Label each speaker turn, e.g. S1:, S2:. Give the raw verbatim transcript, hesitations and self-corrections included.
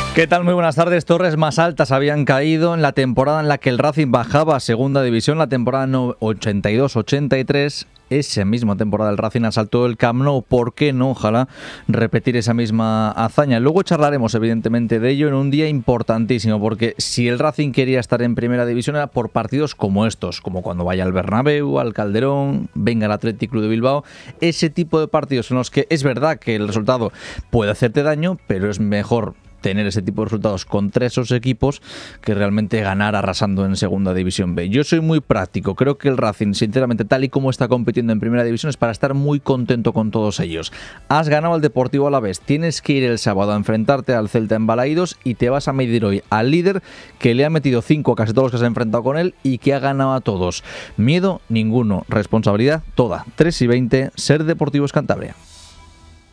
S1: ¿Qué tal? Muy buenas tardes. Torres más altas habían caído en la temporada en la que el Racing bajaba a segunda división, la temporada ochenta y dos ochenta y tres. Esa misma temporada el Racing asaltó el Camp Nou. ¿Por qué no? Ojalá repetir esa misma hazaña. Luego charlaremos evidentemente de ello en un día importantísimo, porque si el Racing quería estar en primera división era por partidos como estos, como cuando vaya al Bernabéu, al Calderón, venga el Athletic Club de Bilbao. Ese tipo de partidos en los que es verdad que el resultado puede hacerte daño, pero es mejor tener ese tipo de resultados contra esos equipos que realmente ganar arrasando en segunda división B. Yo soy muy práctico, creo que el Racing, sinceramente, tal y como está compitiendo en primera división, es para estar muy contento con todos ellos. Has ganado al Deportivo Alavés, tienes que ir el sábado a enfrentarte al Celta en Balaídos y te vas a medir hoy al líder que le ha metido cinco a casi todos los que se han enfrentado con él y que ha ganado a todos. Miedo ninguno, responsabilidad toda. tres y veinte, Ser Deportivos Cantabria.